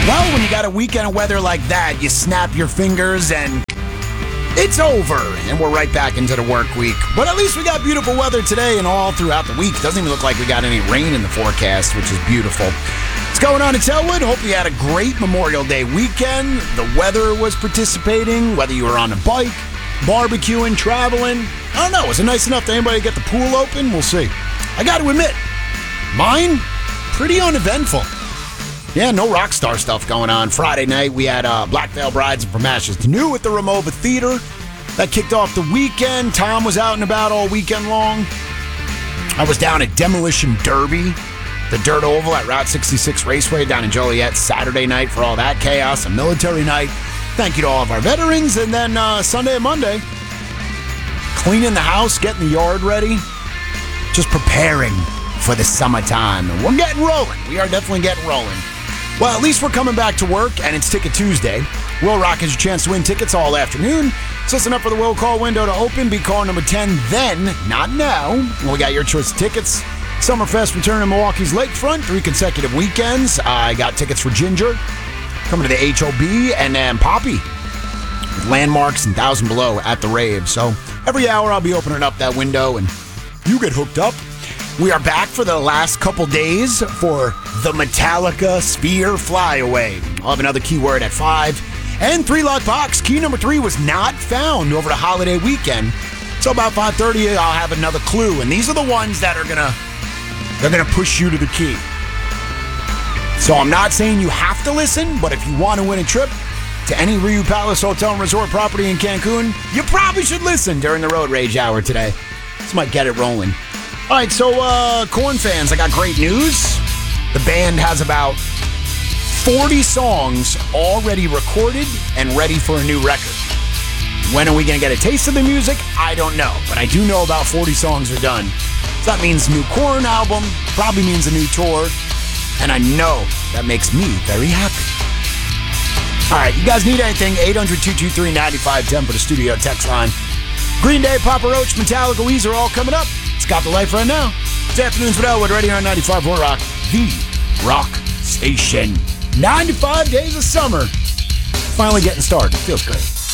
Well, when you got a weekend of weather like that, you snap your fingers and it's over. And we're right back into the work week. But at least we got beautiful weather today and all throughout the week. Doesn't even look like we got any rain in the forecast, which is beautiful. What's going on in Telwood? Hope you had a great Memorial Day weekend. The weather was participating, whether you were on a bike, barbecuing, traveling. I don't know. Was it nice enough to anybody get the pool open? We'll see. I got to admit, mine, pretty uneventful. Yeah, no rock star stuff going on. Friday night, we had Black Veil Brides and From Ashes to New at the Ramova Theater. That kicked off the weekend. Tom was out and about all weekend long. I was down at Demolition Derby, the Dirt Oval at Route 66 Raceway down in Joliet Saturday night for all that chaos. A military night. Thank you to all of our veterans. And then Sunday and Monday, cleaning the house, getting the yard ready, just preparing for the summertime. And we're getting rolling. We are definitely getting rolling. Well, at least we're coming back to work, and it's Ticket Tuesday. Will Rock has your chance to win tickets all afternoon. So listen up for the will call window to open. Be call number 10 then, not now. We got your choice of tickets. Summerfest return to Milwaukee's Lakefront, 3 consecutive weekends. I got tickets for Ginger, coming to the HOB, and then Poppy, with Landmarks and Thousand Below at the rave. So every hour I'll be opening up that window, and you get hooked up. We are back for the last couple days for the Metallica Sphere Flyaway. I'll have another keyword at 5. And 3-lock box. Key number 3 was not found over the holiday weekend. So about 5:30, I'll have another clue. And these are the ones that are gonna push you to the key. So I'm not saying you have to listen, but if you want to win a trip to any Ryu Palace Hotel and Resort property in Cancun, you probably should listen during the Road Rage Hour today. This might get it rolling. All right, so Korn fans, I got great news. The band has about 40 songs already recorded and ready for a new record. When are we going to get a taste of the music? I don't know, but I do know about 40 songs are done. So that means a new Korn album, probably means a new tour, and I know that makes me very happy. All right, you guys need anything, 800-223-9510 for the studio text line. Green Day, Papa Roach, Metallica, Weezer, all coming up. It's Got the Life right now. It's Afternoons with Elwood, radio on 95.4 Rock, the rock station. 95 days of summer. Finally getting started. Feels great.